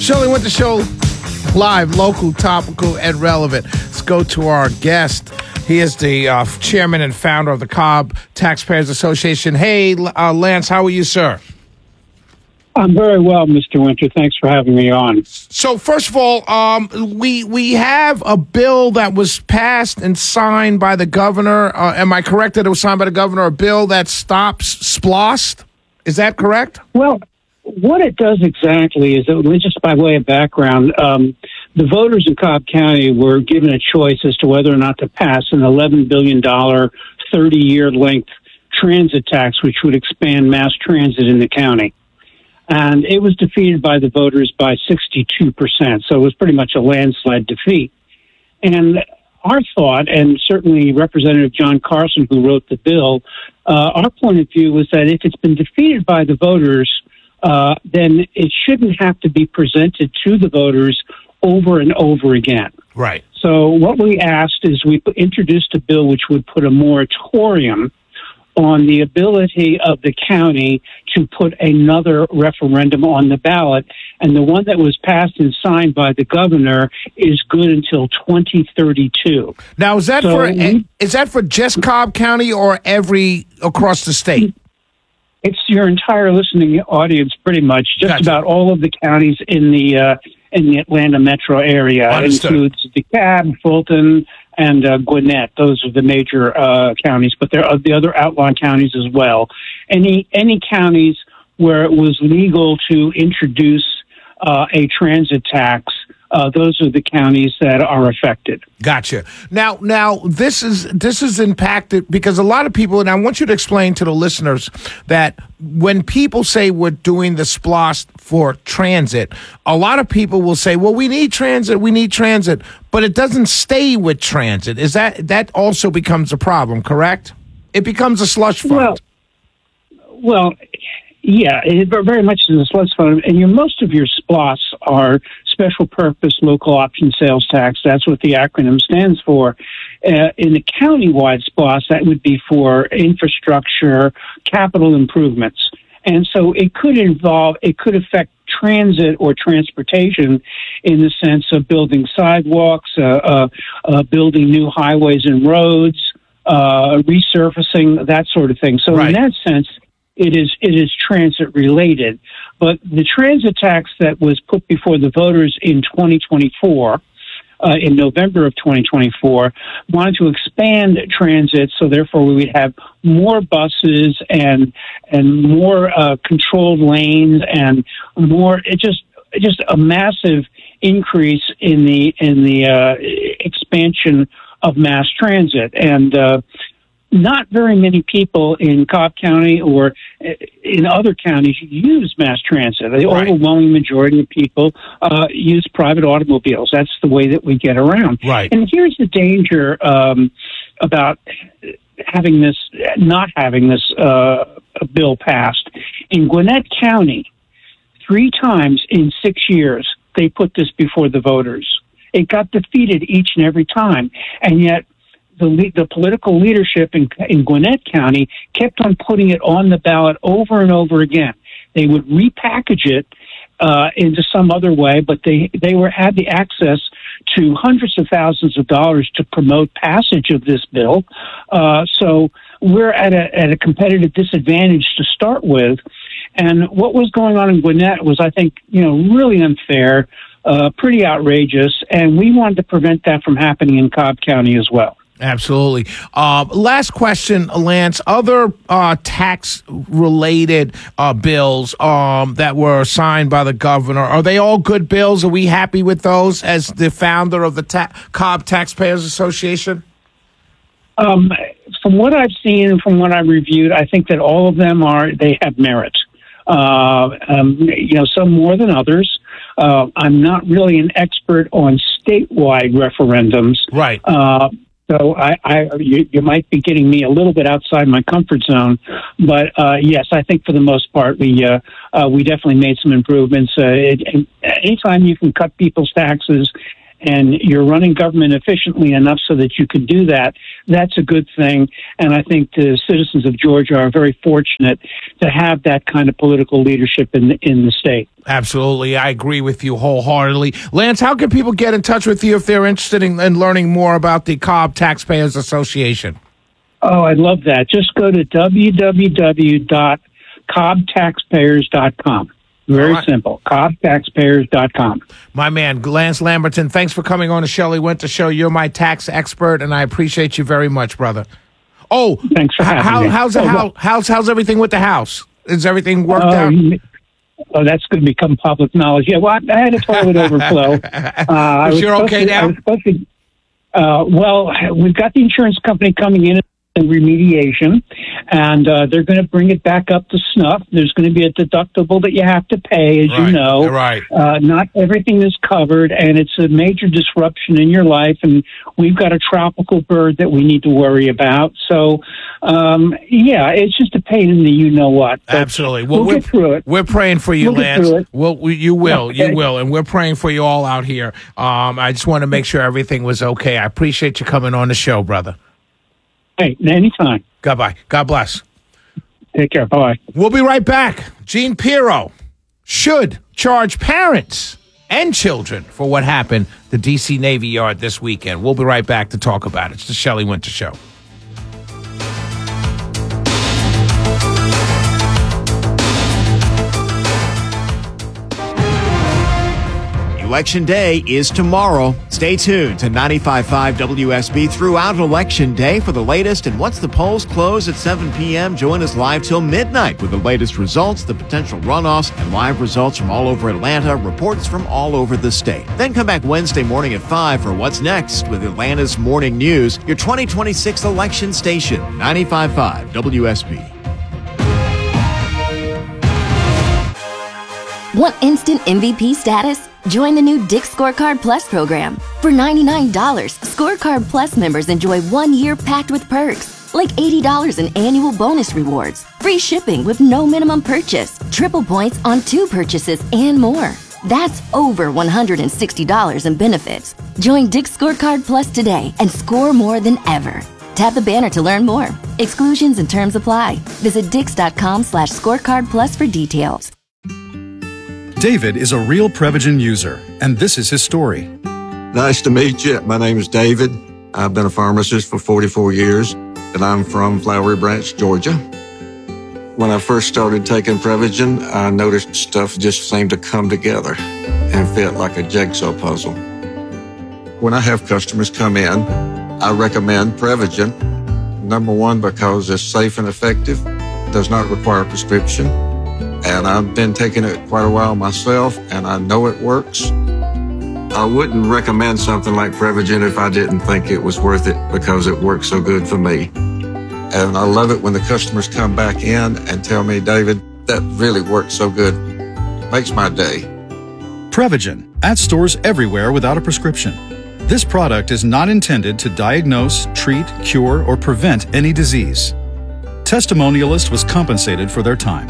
Shirley Winter Show, live, local, topical, and relevant. Let's go to our guest. He is the chairman and founder of the Cobb Taxpayers Association. Hey, Lance, how are you, sir? I'm very well, Mr. Winter. Thanks for having me on. So, first of all, we have a bill that was passed and signed by the governor. Am I correct that it was signed by the governor? A bill that stops SPLOST? Is that correct? Well, what it does exactly is, just by way of background, the voters in Cobb County were given a choice as to whether or not to pass an $11 billion, 30-year length transit tax, which would expand mass transit in the county. And it was defeated by the voters by 62%. So it was pretty much a landslide defeat. And our thought, and certainly Representative John Carson, who wrote the bill, our point of view was that if it's been defeated by the voters, then it shouldn't have to be presented to the voters over and over again. Right. So what we asked is we introduced a bill which would put a moratorium on the ability of the county to put another referendum on the ballot. And the one that was passed and signed by the governor is good until 2032. Now, is that for just Cobb County or across the state? It's your entire listening audience, pretty much. Just about all of the counties in the Atlanta metro area. Understood. It includes DeKalb, Fulton, and Gwinnett. Those are the major counties, but there are the other outlying counties as well. Any counties where it was legal to introduce a transit tax, those are the counties that are affected. Gotcha. Now this is impacted because a lot of people, and I want you to explain to the listeners that when people say we're doing the SPLOST for transit, a lot of people will say, well, we need transit, but it doesn't stay with transit. Is that also becomes a problem, correct? It becomes a slush fund. Well, yeah, it very much is a slush fund, and most of your SPLOSTs are special purpose local option sales tax. That's what the acronym stands for. In the county-wide SPLOST, that would be for infrastructure, capital improvements. And so it could affect transit or transportation in the sense of building sidewalks, building new highways and roads, resurfacing, that sort of thing. So in that sense, it is transit related. But the transit tax that was put before the voters in 2024, in November of 2024, wanted to expand transit, so therefore we would have more buses and more controlled lanes and more. Just a massive increase in the expansion of mass transit. And not very many people in Cobb County or in other counties use mass transit. The overwhelming majority of people use private automobiles. That's the way that we get around. Right. And here's the danger about not having this bill passed. In Gwinnett County, 3 times in 6 years, they put this before the voters. It got defeated each and every time, and yet the political leadership in Gwinnett County kept on putting it on the ballot over and over again. They would repackage it into some other way, but they had the access to hundreds of thousands of dollars to promote passage of this bill. So we're at a competitive disadvantage to start with. And what was going on in Gwinnett was, I think, really unfair, pretty outrageous, and we wanted to prevent that from happening in Cobb County as well. Absolutely. Last question, Lance. Other tax-related bills that were signed by the governor, are they all good bills? Are we happy with those as the founder of the Cobb Taxpayers Association? From what I've seen and from what I've reviewed, I think that all of them they have merit. Some more than others. I'm not really an expert on statewide referendums. Right. So you might be getting me a little bit outside my comfort zone, but yes, I think for the most part we definitely made some improvements. Anytime you can cut people's taxes and you're running government efficiently enough so that you can do that, that's a good thing. And I think the citizens of Georgia are very fortunate to have that kind of political leadership in the state. Absolutely. I agree with you wholeheartedly. Lance, how can people get in touch with you if they're interested in learning more about the Cobb Taxpayers Association? Oh, I'd love that. Just go to www.cobbtaxpayers.com. Very simple. Cobbtaxpayers.com. My man, Lance Lamberton, thanks for coming on the Shelley Winter Show. You're my tax expert, and I appreciate you very much, brother. Oh, thanks for having me. How's everything with the house? Is everything worked out? Oh, that's going to become public knowledge. Yeah, well, I had a toilet overflow. You're okay now? Well, we've got the insurance company coming in and remediation, and they're going to bring it back up to snuff. There's going to be a deductible that you have to pay, as you know. Right. Not everything is covered, and it's a major disruption in your life, and we've got a tropical bird that we need to worry about. So, it's just a pain in the you-know-what. Absolutely. Well, we'll get through it. We're praying for you, Lance. You will, Okay. and we're praying for you all out here. I just want to make sure everything was okay. I appreciate you coming on the show, brother. Hey, anytime. Goodbye. God bless. Take care. Bye. We'll be right back. Gene Pirro should charge parents and children for what happened at the D.C. Navy Yard this weekend. We'll be right back to talk about it. It's the Shelley Winter Show. Election Day is tomorrow. Stay tuned to 95.5 WSB throughout Election Day for the latest. And once the polls close at 7 p.m., join us live till midnight with the latest results, the potential runoffs, and live results from all over Atlanta, reports from all over the state. Then come back Wednesday morning at 5 for What's Next with Atlanta's Morning News, your 2026 election station, 95.5 WSB. Want instant MVP status? Join the new Dick's Scorecard Plus program. For $99, Scorecard Plus members enjoy 1 year packed with perks, like $80 in annual bonus rewards, free shipping with no minimum purchase, triple points on 2 purchases, and more. That's over $160 in benefits. Join Dick's Scorecard Plus today and score more than ever. Tap the banner to learn more. Exclusions and terms apply. Visit dix.com/scorecard plus for details. David is a real Prevagen user, and this is his story. Nice to meet you. My name is David. I've been a pharmacist for 44 years, and I'm from Flowery Branch, Georgia. When I first started taking Prevagen, I noticed stuff just seemed to come together and fit like a jigsaw puzzle. When I have customers come in, I recommend Prevagen. Number one, because it's safe and effective, does not require a prescription. And I've been taking it quite a while myself, and I know it works. I wouldn't recommend something like Prevagen if I didn't think it was worth it because it works so good for me. And I love it when the customers come back in and tell me, David, that really worked so good. Makes my day. Prevagen, at stores everywhere without a prescription. This product is not intended to diagnose, treat, cure, or prevent any disease. Testimonialist was compensated for their time.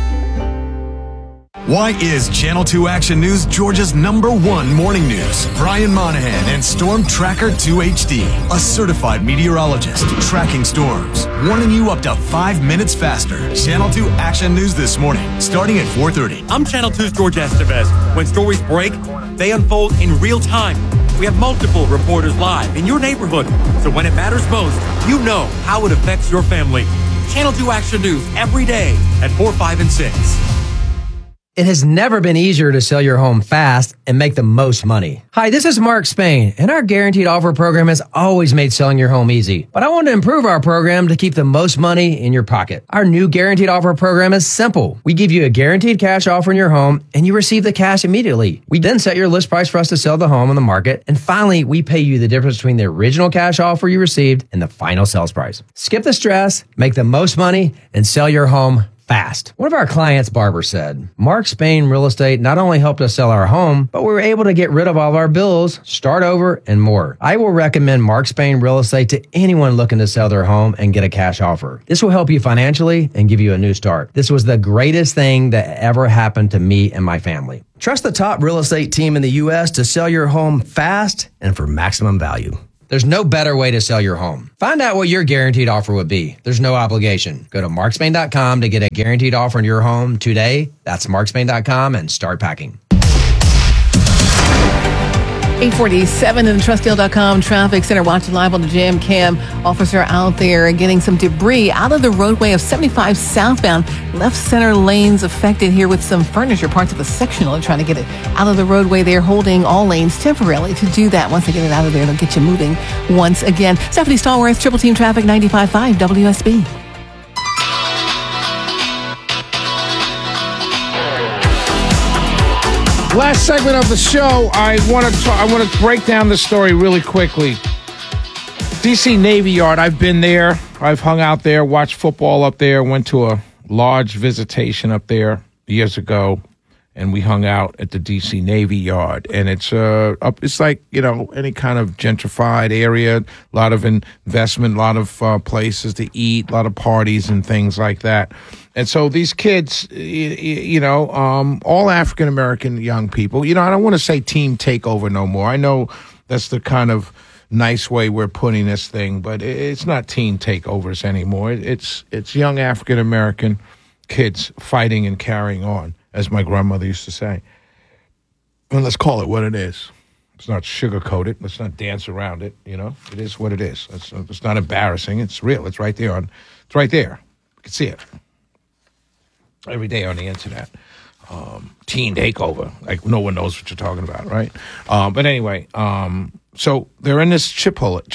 Why is Channel 2 Action News Georgia's #1 morning news? Brian Monahan and Storm Tracker 2 HD, a certified meteorologist tracking storms, warning you up to 5 minutes faster. Channel 2 Action News this morning, starting at 4:30. I'm Channel 2's George Estevez. When stories break, they unfold in real time. We have multiple reporters live in your neighborhood, so when it matters most, you know how it affects your family. Channel 2 Action News every day at 4, 5, and 6. It has never been easier to sell your home fast and make the most money. Hi, this is Mark Spain, and our Guaranteed Offer program has always made selling your home easy. But I want to improve our program to keep the most money in your pocket. Our new Guaranteed Offer program is simple. We give you a guaranteed cash offer in your home, and you receive the cash immediately. We then set your list price for us to sell the home on the market, and finally, we pay you the difference between the original cash offer you received and the final sales price. Skip the stress, make the most money, and sell your home fast. One of our clients, Barbara, said, Mark Spain Real Estate not only helped us sell our home, but we were able to get rid of all of our bills, start over, and more. I will recommend Mark Spain Real Estate to anyone looking to sell their home and get a cash offer. This will help you financially and give you a new start. This was the greatest thing that ever happened to me and my family. Trust the top real estate team in the U.S. to sell your home fast and for maximum value. There's no better way to sell your home. Find out what your guaranteed offer would be. There's no obligation. Go to markspain.com to get a guaranteed offer on your home today. That's markspain.com and start packing. 847 in the TrustDeal.com traffic center. Watching live on the Jam Cam. Officer out there getting some debris out of the roadway of 75 southbound. Left center lanes affected here with some furniture, parts of the sectional, trying to get it out of the roadway. They're holding all lanes temporarily to do that. Once they get it out of there, they'll get you moving once again. Stephanie Stallworth, Triple Team Traffic, 95.5 WSB. Last segment of the show, I want to break down the story really quickly. DC Navy Yard, I've been there. I've hung out there, watched football up there, went to a large visitation up there years ago, and we hung out at the DC Navy Yard. And it's it's like, any kind of gentrified area, a lot of investment, a lot of places to eat, a lot of parties and things like that. And so these kids, all African-American young people, I don't want to say team takeover no more. I know that's the kind of nice way we're putting this thing, but it's not teen takeovers anymore. It's young African-American kids fighting and carrying on, as my grandmother used to say. And let's call it what it is. Let's not sugarcoat it. Let's not dance around it. It is what it is. It's not embarrassing. It's real. It's right there. It's right there. You can see it every day on the internet. Teen takeover. Like, no one knows what you're talking about, right? But anyway, so they're in this Chipotle,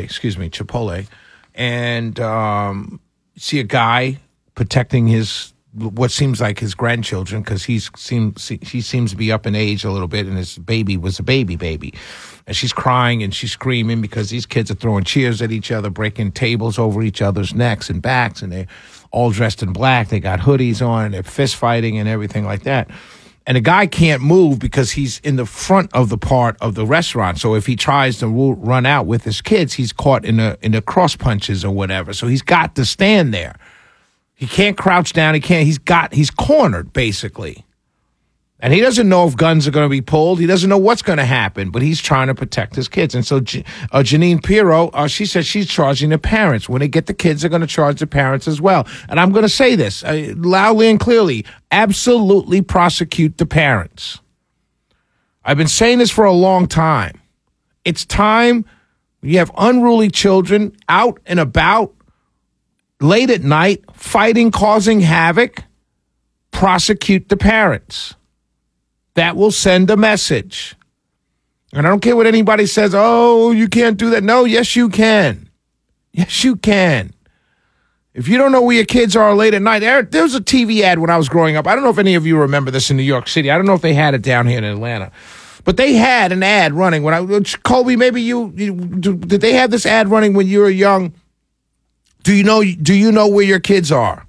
and you see a guy protecting what seems like his grandchildren, because he seems to be up in age a little bit, and his baby was a baby. And she's crying and she's screaming because these kids are throwing chairs at each other, breaking tables over each other's necks and backs, and they're all dressed in black. They got hoodies on, and they're fist fighting and everything like that. And the guy can't move because he's in the front of the part of the restaurant. So if he tries to run out with his kids, he's caught in the cross punches or whatever. So he's got to stand there. He can't crouch down. He's cornered, basically. And he doesn't know if guns are going to be pulled. He doesn't know what's going to happen, but he's trying to protect his kids. And so Janine Pirro, she said she's charging the parents. When they get the kids, they're going to charge the parents as well. And I'm going to say this loudly and clearly, absolutely prosecute the parents. I've been saying this for a long time. It's time. You have unruly children out and about late at night, fighting, causing havoc. Prosecute the parents. That will send a message. And I don't care what anybody says, oh, you can't do that. No, yes, you can. Yes, you can. If you don't know where your kids are late at night, there was a TV ad when I was growing up. I don't know if any of you remember this in New York City. I don't know if they had it down here in Atlanta. But they had an ad running. Colby, maybe did they have this ad running when you were young? Do you know where your kids are?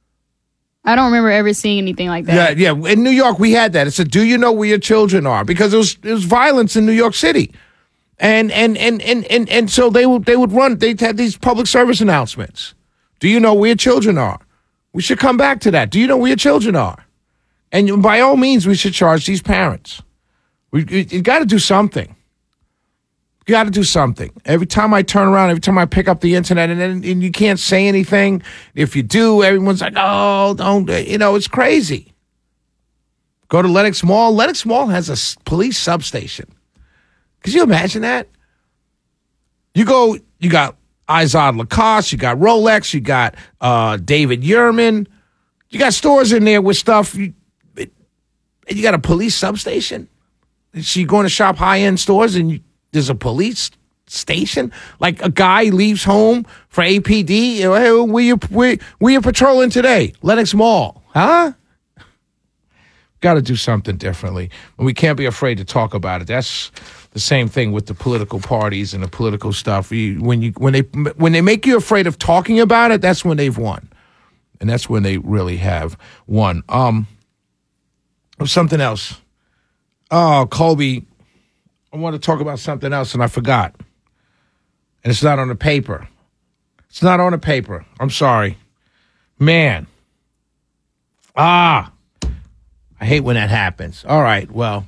I don't remember ever seeing anything like that. Yeah. In New York, we had that. It said, "Do you know where your children are?" Because it was violence in New York City, and so they would run. They'd have these public service announcements. Do you know where your children are? We should come back to that. Do you know where your children are? And by all means, we should charge these parents. You got to do something. You got to do something. Every time I turn around, every time I pick up the internet, and you can't say anything. If you do, everyone's like, "Oh, don't!" It's crazy. Go to Lenox Mall. Lenox Mall has a police substation. Could you imagine that? You go. You got Izod Lacoste. You got Rolex. You got David Yurman. You got stores in there with stuff. You got a police substation. So you're going to shop high-end stores and there's a police station? Like a guy leaves home for APD. Hey, where you patrolling today? Lenox Mall. Huh? Got to do something differently. And we can't be afraid to talk about it. That's the same thing with the political parties and the political stuff. When they make you afraid of talking about it, that's when they've won. And that's when they really have won. Something else. Oh, Colby, I want to talk about something else, and I forgot. And it's not on the paper. It's not on the paper. I'm sorry. Man. I hate when that happens. All right, well,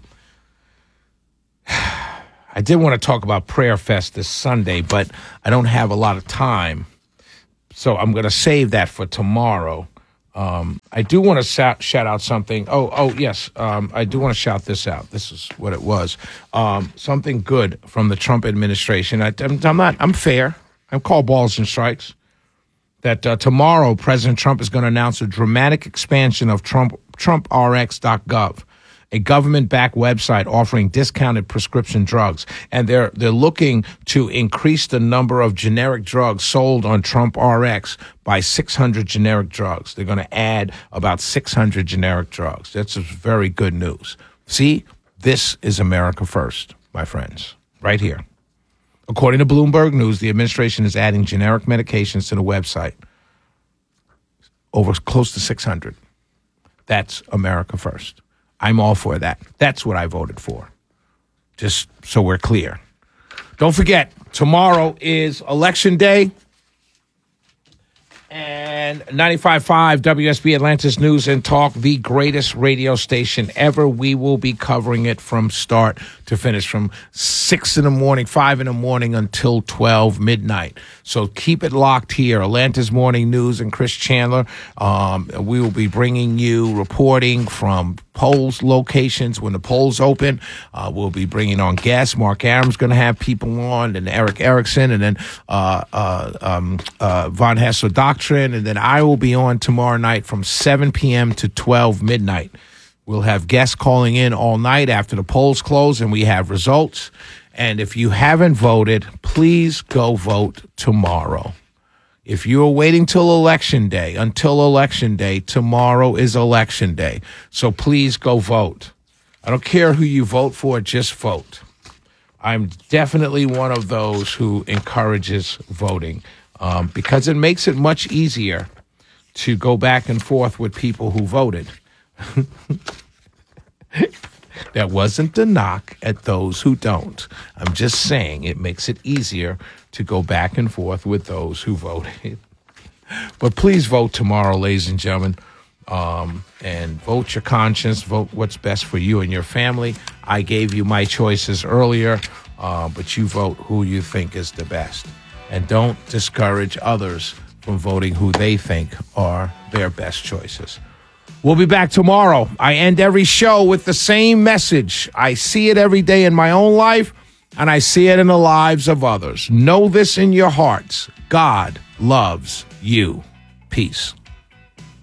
I did want to talk about Prayer Fest this Sunday, but I don't have a lot of time. So I'm going to save that for tomorrow. I do want to shout out something. Yes. I do want to shout this out. This is what it was. Something good from the Trump administration. I'm fair. I call balls and strikes. That tomorrow, President Trump is going to announce a dramatic expansion of TrumpRx.gov, a government-backed website offering discounted prescription drugs. And they're looking to increase the number of generic drugs sold on TrumpRx by 600 generic drugs. They're going to add about 600 generic drugs. That's very good news. See, this is America first, my friends, right here. According to Bloomberg News, the administration is adding generic medications to the website. Over close to 600. That's America first. I'm all for that. That's what I voted for. Just so we're clear. Don't forget, tomorrow is Election Day. And 95.5 WSB Atlantis News and Talk, the greatest radio station ever. We will be covering it from start to finish, from 6 in the morning, 5 in the morning until 12 midnight. So keep it locked here. Atlantis Morning News and Chris Chandler. We will be bringing you reporting from polls locations when the polls open. We'll be bringing on guests. Mark Aram's going to have people on, and Eric Erickson, and then Von Hessler Doctrine, and then I will be on tomorrow night from 7 p.m. to 12 midnight. We'll have guests calling in all night after the polls close, and we have results. And if you haven't voted, please go vote tomorrow. If you are waiting till Election Day, tomorrow is Election Day. So please go vote. I don't care who you vote for, just vote. I'm definitely one of those who encourages voting because it makes it much easier to go back and forth with people who voted. That wasn't a knock at those who don't. I'm just saying it makes it easier to go back and forth with those who voted. But please vote tomorrow, ladies and gentlemen, and vote your conscience. Vote what's best for you and your family. I gave you my choices earlier, but you vote who you think is the best. And don't discourage others from voting who they think are their best choices. We'll be back tomorrow. I end every show with the same message. I see it every day in my own life, and I see it in the lives of others. Know this in your hearts. God loves you. Peace.